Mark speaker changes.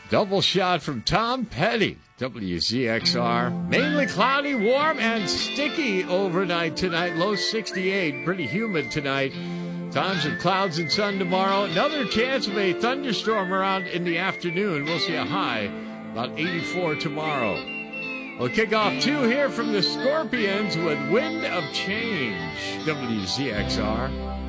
Speaker 1: Double shot from Tom Petty. WZXR. Mainly cloudy, warm, and sticky overnight tonight. Low 68. Pretty humid tonight. Times of clouds and sun tomorrow. Another chance of a thunderstorm around in the afternoon. We'll see a high about 84 tomorrow. We'll kick off 2 here from the Scorpions with Wind of Change. WZXR.